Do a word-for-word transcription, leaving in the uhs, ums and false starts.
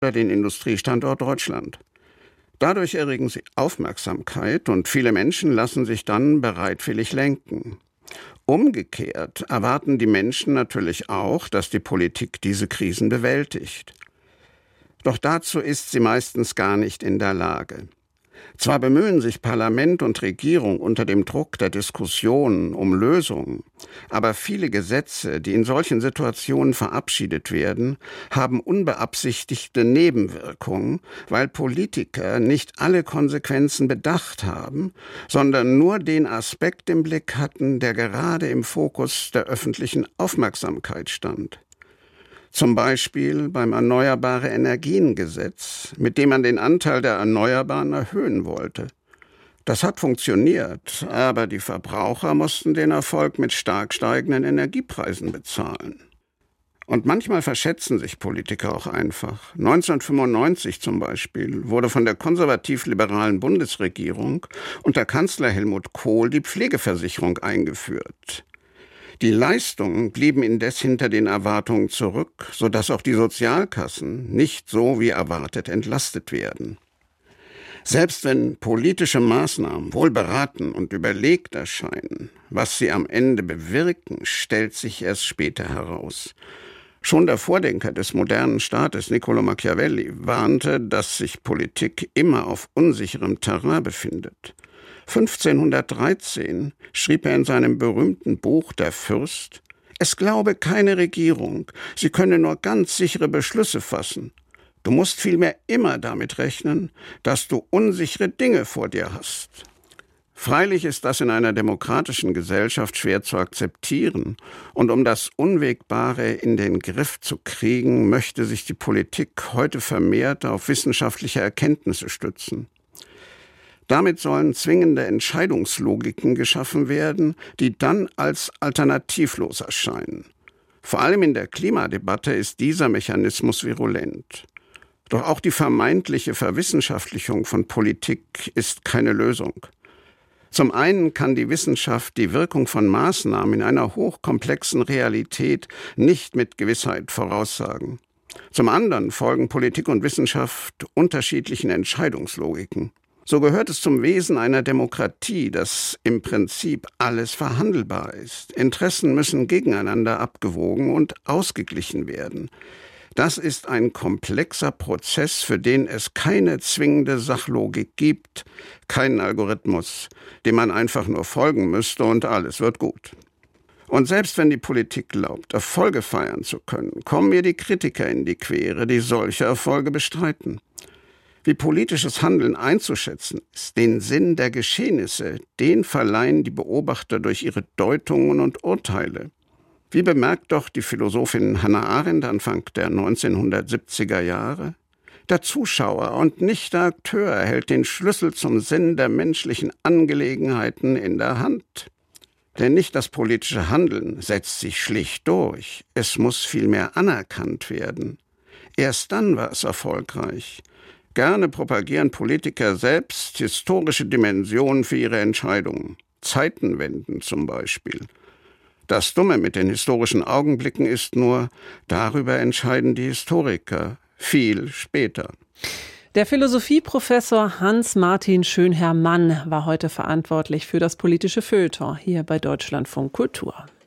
oder den Industriestandort Deutschland. Dadurch erregen sie Aufmerksamkeit und viele Menschen lassen sich dann bereitwillig lenken. Umgekehrt erwarten die Menschen natürlich auch, dass die Politik diese Krisen bewältigt. Doch dazu ist sie meistens gar nicht in der Lage. Zwar bemühen sich Parlament und Regierung unter dem Druck der Diskussionen um Lösungen, aber viele Gesetze, die in solchen Situationen verabschiedet werden, haben unbeabsichtigte Nebenwirkungen, weil Politiker nicht alle Konsequenzen bedacht haben, sondern nur den Aspekt im Blick hatten, der gerade im Fokus der öffentlichen Aufmerksamkeit stand. Zum Beispiel beim Erneuerbare-Energien-Gesetz, mit dem man den Anteil der Erneuerbaren erhöhen wollte. Das hat funktioniert, aber die Verbraucher mussten den Erfolg mit stark steigenden Energiepreisen bezahlen. Und manchmal verschätzen sich Politiker auch einfach. neunzehnhundertfünfundneunzig zum Beispiel wurde von der konservativ-liberalen Bundesregierung unter Kanzler Helmut Kohl die Pflegeversicherung eingeführt. Die Leistungen blieben indes hinter den Erwartungen zurück, sodass auch die Sozialkassen nicht so wie erwartet entlastet werden. Selbst wenn politische Maßnahmen wohl beraten und überlegt erscheinen, was sie am Ende bewirken, stellt sich erst später heraus. Schon der Vordenker des modernen Staates, Niccolò Machiavelli, warnte, dass sich Politik immer auf unsicherem Terrain befindet. fünfzehnhundertdreizehn schrieb er in seinem berühmten Buch Der Fürst: Es glaube keine Regierung, sie könne nur ganz sichere Beschlüsse fassen. Du musst vielmehr immer damit rechnen, dass du unsichere Dinge vor dir hast. Freilich ist das in einer demokratischen Gesellschaft schwer zu akzeptieren, und um das Unwägbare in den Griff zu kriegen, möchte sich die Politik heute vermehrt auf wissenschaftliche Erkenntnisse stützen. Damit sollen zwingende Entscheidungslogiken geschaffen werden, die dann als alternativlos erscheinen. Vor allem in der Klimadebatte ist dieser Mechanismus virulent. Doch auch die vermeintliche Verwissenschaftlichung von Politik ist keine Lösung. Zum einen kann die Wissenschaft die Wirkung von Maßnahmen in einer hochkomplexen Realität nicht mit Gewissheit voraussagen. Zum anderen folgen Politik und Wissenschaft unterschiedlichen Entscheidungslogiken. So gehört es zum Wesen einer Demokratie, dass im Prinzip alles verhandelbar ist. Interessen müssen gegeneinander abgewogen und ausgeglichen werden. Das ist ein komplexer Prozess, für den es keine zwingende Sachlogik gibt, keinen Algorithmus, dem man einfach nur folgen müsste und alles wird gut. Und selbst wenn die Politik glaubt, Erfolge feiern zu können, kommen ihr die Kritiker in die Quere, die solche Erfolge bestreiten. Wie politisches Handeln einzuschätzen ist, den Sinn der Geschehnisse, den verleihen die Beobachter durch ihre Deutungen und Urteile. Wie bemerkt doch die Philosophin Hannah Arendt Anfang der neunzehnhundertsiebziger Jahre? Der Zuschauer und nicht der Akteur hält den Schlüssel zum Sinn der menschlichen Angelegenheiten in der Hand. Denn nicht das politische Handeln setzt sich schlicht durch, es muss vielmehr anerkannt werden. Erst dann war es erfolgreich. Gerne propagieren Politiker selbst historische Dimensionen für ihre Entscheidungen. Zeitenwenden zum Beispiel. Das Dumme mit den historischen Augenblicken ist nur, darüber entscheiden die Historiker viel später. Der Philosophieprofessor Hans-Martin Schönherr-Mann war heute verantwortlich für das politische Feuilleton hier bei Deutschlandfunk Kultur.